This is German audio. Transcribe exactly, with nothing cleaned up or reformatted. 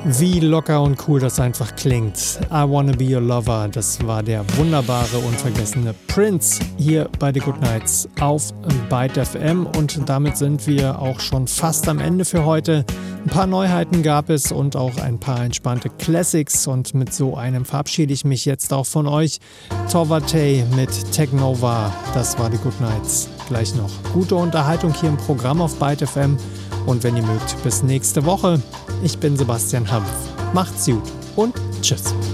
Wie locker und cool das einfach klingt. I Wanna Be Your Lover, das war der wunderbare, unvergessene Prince hier bei The Good Nights auf Byte F M und damit sind wir auch schon fast am Ende für heute. Ein paar Neuheiten gab es und auch ein paar entspannte Classics und mit so einem verabschiede ich mich jetzt auch von euch. Torvatay mit Technova, das war The Good Nights. Gleich noch gute Unterhaltung hier im Programm auf Byte F M und wenn ihr mögt, bis nächste Woche. Ich bin Sebastian Hampf. Macht's gut und tschüss.